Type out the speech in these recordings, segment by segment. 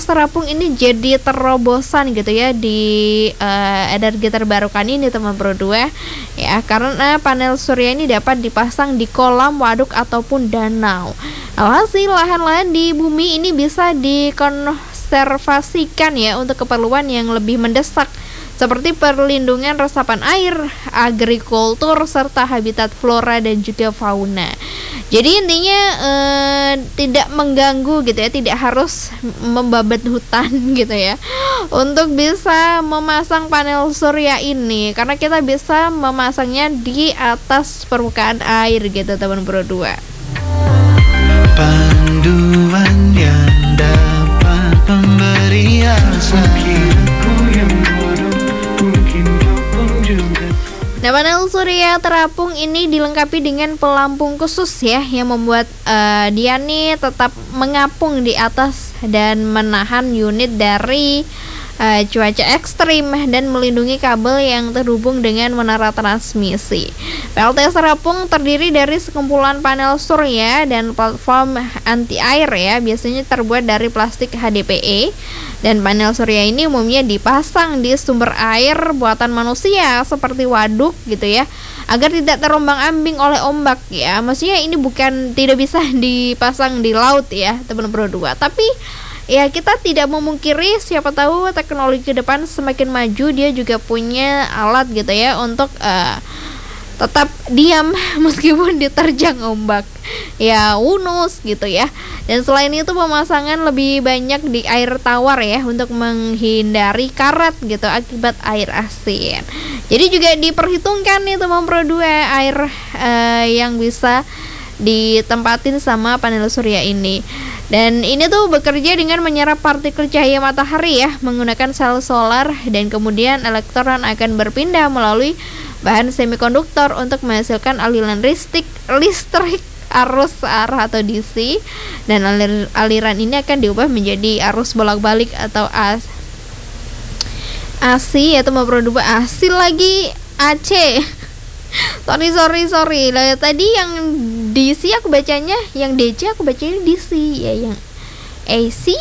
terapung ini jadi terobosan gitu ya di energi terbarukan ini teman Pro 2 ya, karena panel surya ini dapat dipasang di kolam, waduk ataupun danau. Alhasil lahan-lahan di bumi ini bisa dikonservasikan ya untuk keperluan yang lebih mendesak seperti perlindungan resapan air, agrikultur, serta habitat flora dan juga fauna. Jadi intinya tidak mengganggu gitu ya, tidak harus membabat hutan gitu ya untuk bisa memasang panel surya ini, karena kita bisa memasangnya di atas permukaan air gitu teman Pro 2. Panduan yang dapat memberi asa. Nah, panel surya terapung ini dilengkapi dengan pelampung khusus ya, yang membuat dia nih tetap mengapung di atas dan menahan unit dari cuaca ekstrim dan melindungi kabel yang terhubung dengan menara transmisi. PLTS terapung terdiri dari sekumpulan panel surya dan platform anti air ya, biasanya terbuat dari plastik HDPE. Dan panel surya ini umumnya dipasang di sumber air buatan manusia seperti waduk gitu ya, agar tidak terombang-ambing oleh ombak ya. Maksudnya ini bukan tidak bisa dipasang di laut ya teman Pro 2, tapi ya kita tidak memungkiri siapa tahu teknologi ke depan semakin maju, dia juga punya alat gitu ya untuk tetap diam meskipun diterjang ombak ya, unus gitu ya. Dan selain itu pemasangan lebih banyak di air tawar ya, untuk menghindari karat gitu akibat air asin. Jadi juga diperhitungkan nih teman Pro 2 air yang bisa ditempatin sama panel surya ini. Dan ini tuh bekerja dengan menyerap partikel cahaya matahari ya, menggunakan sel solar, dan kemudian elektron akan berpindah melalui bahan semikonduktor untuk menghasilkan aliran listrik arus arah atau DC, dan aliran ini akan diubah menjadi arus bolak-balik atau AC ya teman Pro 2. AC lagi AC. sorry lah, tadi yang DC aku bacanya, yang DC aku bacanya DC ya, yang AC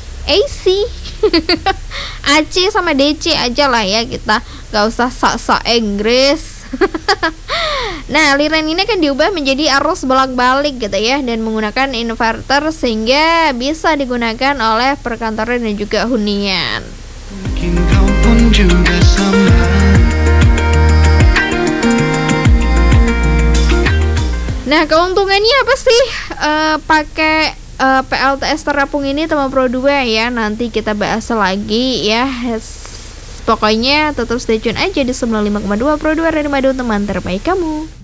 AC sama DC aja lah ya, kita gak usah sok-sok Inggris. Nah, aliran ini akan diubah menjadi arus bolak-balik gitu ya, dan menggunakan inverter sehingga bisa digunakan oleh perkantoran dan juga hunian. Mungkin kau pun juga sama. Nah, keuntungannya apa sih pakai PLTS terapung ini teman Pro 2 ya? Nanti kita bahas lagi ya. Pokoknya tetap stay tune aja di 95,2 Pro 2 Radio Madu, teman terbaik kamu.